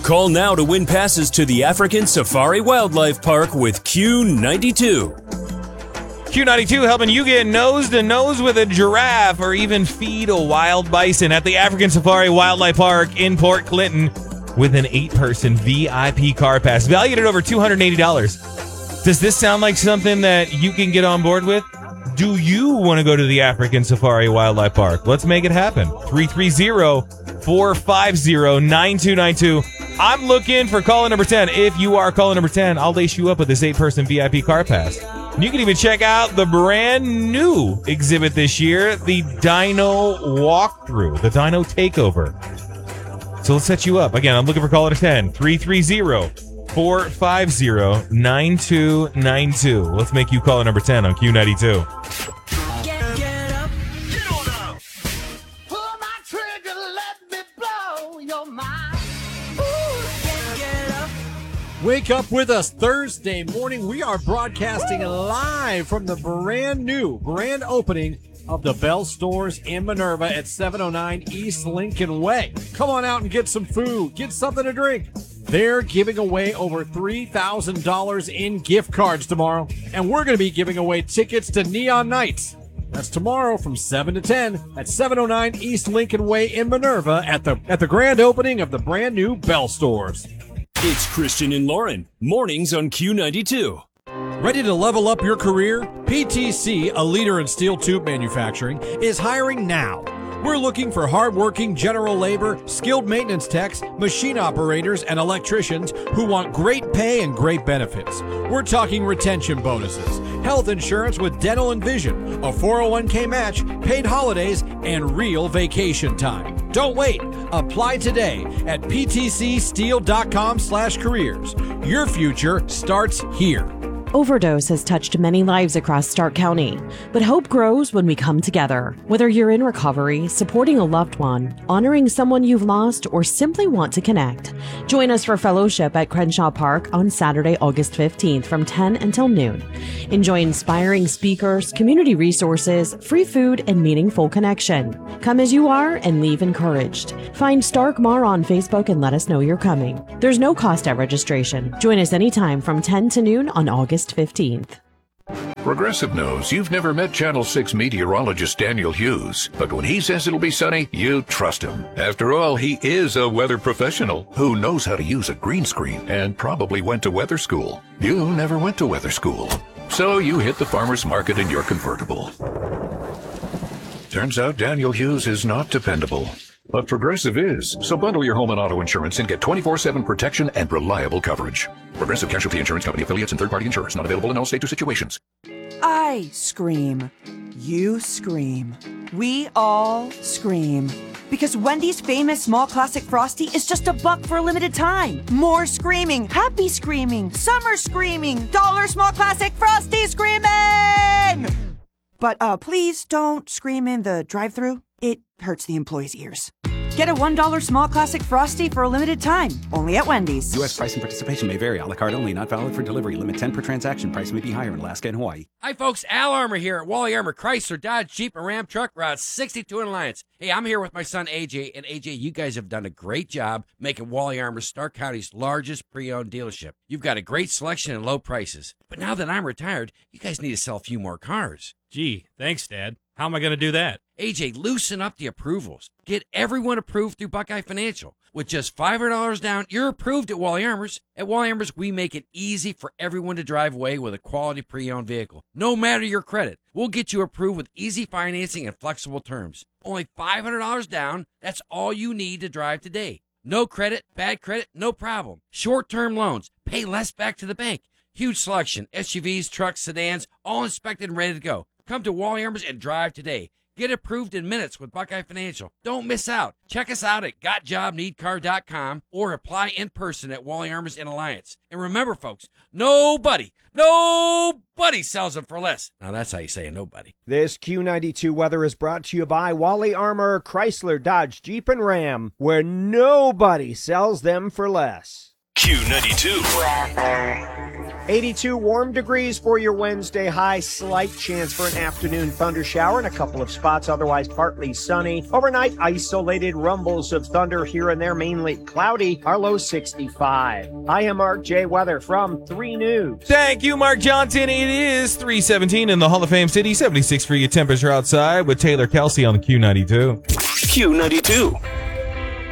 Call now to win passes to the African Safari Wildlife Park with Q92. Q92 helping you get nose to nose with a giraffe or even feed a wild bison at the African Safari Wildlife Park in Port Clinton with an 8-person VIP car pass valued at over $280. Does this sound like something that you can get on board with? Do you want to go to the African Safari Wildlife Park? Let's make it happen. 330-450-9292. I'm looking for caller number 10. If you are caller number 10, I'll lace you up with this 8-person VIP car pass. You can even check out the brand new exhibit this year, the Dino Walkthrough, the Dino Takeover. So let's set you up. Again, I'm looking for caller 10, 330-450-9292. Let's make you caller number 10 on Q92. Get up, get on up. Pull my trigger, let me blow your mind. Ooh, get up. Wake up with us Thursday morning. We are broadcasting live from the brand opening of the Bell Stores in Minerva at 709 East Lincoln Way. Come on out and get some food, get something to drink. They're giving away over $3,000 in gift cards tomorrow, and we're going to be giving away tickets to Neon Nights. That's tomorrow from 7 to 10 at 709 East Lincoln Way in Minerva at the grand opening of the brand new Bell Stores. It's Christian and Lauren, mornings on Q92. Ready to level up your career? PTC, a leader in steel tube manufacturing, is hiring now. We're looking for hardworking general labor, skilled maintenance techs, machine operators, and electricians who want great pay and great benefits. We're talking retention bonuses, health insurance with dental and vision, a 401k match, paid holidays, and real vacation time. Don't wait. Apply today at ptcsteel.com/careers. Your future starts here. Overdose has touched many lives across Stark County, but hope grows when we come together. Whether you're in recovery, supporting a loved one, honoring someone you've lost, or simply want to connect, join us for fellowship at Crenshaw Park on Saturday, August 15th from 10 until noon. Enjoy inspiring speakers, community resources, free food, and meaningful connection. Come as you are and leave encouraged. Find Stark Mar on Facebook and let us know you're coming. There's no cost at registration. Join us anytime from 10 to noon on August 15th. Progressive knows you've never met Channel 6 meteorologist Daniel Hughes, but when he says it'll be sunny, you trust him. After all, he is a weather professional who knows how to use a green screen and probably went to weather school. You never went to weather school, so you hit the farmer's market in your convertible. Turns out Daniel Hughes is not dependable. But Progressive is, so bundle your home and auto insurance and get 24/7 protection and reliable coverage. Progressive Casualty Insurance Company affiliates and third-party insurers not available in all states or situations. I scream. You scream. We all scream. Because Wendy's famous small classic Frosty is just $1 for a limited time. More screaming, happy screaming, summer screaming, dollar small classic Frosty screaming! But please don't scream in the drive-thru. It hurts the employees' ears. Get a $1 small classic Frosty for a limited time, only at Wendy's. U.S. price and participation may vary. A la carte only, not valid for delivery. Limit 10 per transaction. Price may be higher in Alaska and Hawaii. Hi, folks. Al Armour here at Wally Armour Chrysler, Dodge, Jeep, and Ram Truck Route 62 in Alliance. Hey, I'm here with my son, AJ. And AJ, you guys have done a great job making Wally Armour Stark County's largest pre-owned dealership. You've got a great selection and low prices. But now that I'm retired, you guys need to sell a few more cars. Gee, thanks, Dad. How am I going to do that? AJ, loosen up the approvals. Get everyone approved through Buckeye Financial. With just $500 down, you're approved at Wally Armour's. At Wally Armour's, we make it easy for everyone to drive away with a quality pre-owned vehicle. No matter your credit, we'll get you approved with easy financing and flexible terms. Only $500 down, that's all you need to drive today. No credit, bad credit, no problem. Short-term loans, pay less back to the bank. Huge selection, SUVs, trucks, sedans, all inspected and ready to go. Come to Wally Armour's and drive today. Get approved in minutes with Buckeye Financial. Don't miss out. Check us out at gotjobneedcar.com or apply in person at Wally Armour's in Alliance. And remember, folks, nobody sells them for less. Now, that's how you say nobody. This Q92 weather is brought to you by Wally Armour, Chrysler, Dodge, Jeep, and Ram, where nobody sells them for less. Q92. 82 warm degrees for your Wednesday high. Slight chance for an afternoon thunder shower in a couple of spots, otherwise partly sunny. Overnight, isolated rumbles of thunder here and there, mainly cloudy. Our low 65. I am Mark J. Weather from 3 News. Thank you, Mark Johnson. It is 3:17 in the Hall of Fame city. 76 for your temperature outside with Taylor Kelsey on the Q92. Q92.